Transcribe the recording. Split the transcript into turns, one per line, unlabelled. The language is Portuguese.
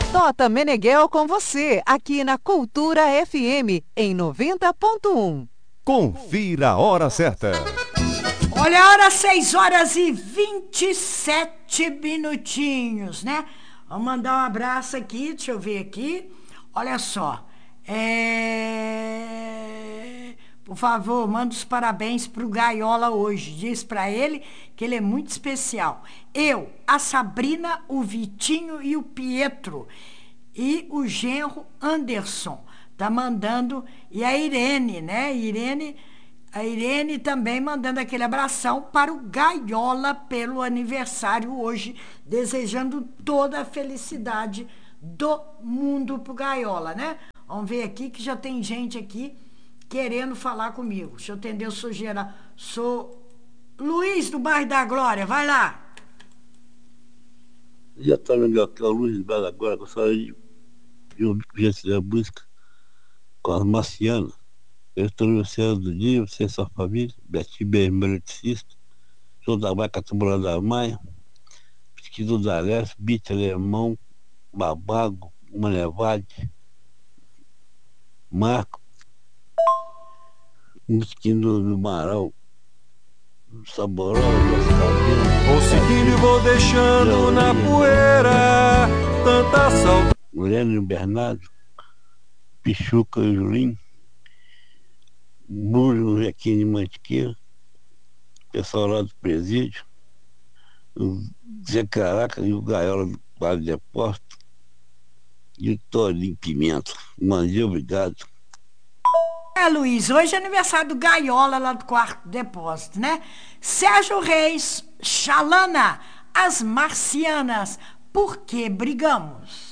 Tota Meneghel com você, aqui na Cultura FM, em 90.1.
Confira a hora certa.
Olha a hora, 6 horas e 27 minutinhos, né? Vamos mandar um abraço aqui, deixa eu ver aqui. Olha só. Por favor, manda os parabéns pro Gaiola hoje. Diz pra ele que ele é muito especial. Eu, a Sabrina, o Vitinho e o Pietro. E o genro Anderson. Tá mandando. E a Irene, né? A Irene também mandando aquele abração para o Gaiola pelo aniversário hoje. Desejando toda a felicidade do mundo pro Gaiola, né? Vamos ver aqui que já tem gente aqui querendo falar comigo. Deixa eu atender o sujeira. Sou Luiz do bairro da Glória. Vai lá.
Já tá legal aqui, o Luiz do bairro da Glória. Gostaria de ouvir a música com as Marcianas. Eu estou no Oceano do Dia, você e sua família, Betinho bem eletricista, João da Vaca, Tumula da Maia, Pesquiso da Leste, Bite Alemão, Babago, Manevade, Marco, Mosquinho do Marão, Saborosa,
Vou seguindo e vou deixando na poeira tanta saudade.
Lênin e Bernardo, Pichuca e Julinho, Bruno Jequim de Mantiqueira, pessoal lá do presídio, o Zé Caraca e o Gaiola do Quadro de Aposta, e o Torinho Pimenta. Mandei, obrigado.
Luiz, hoje é aniversário do Gaiola lá do Quarto Depósito, né? Sérgio Reis, Xalana, as Marcianas, por que brigamos?